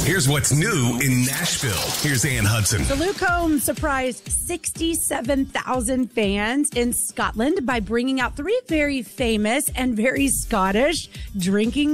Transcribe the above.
Here's what's new in Nashville. Here's Ann Hudson. So Luke Combs surprised 67,000 fans in Scotland by bringing out 3 very famous and very Scottish drinking